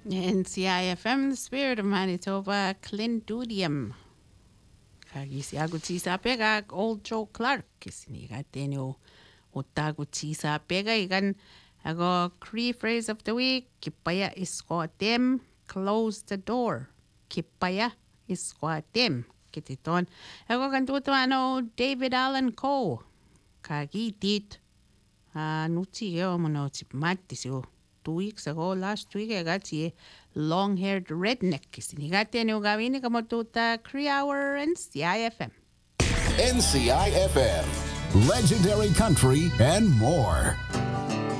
NCIFM, the spirit of Manitoba, Clintudium. Kagisi aguti sa pega, Old Joe Clark. Kisini gatenyo utaguti sa pega. Igan ago Cree phrase of the week. Kipaya iskotem, close the door. Kipaya iskotem. Kititon. Ago kantuto ano David Allen Coe. Kagitit. Nuti yo mono tip matis yo. 2 weeks ago, last week, I got a long-haired redneck. Sinigate no gawin ka mo tuta Cree Hour and CIFM. NCIFM, Legendary Country and more.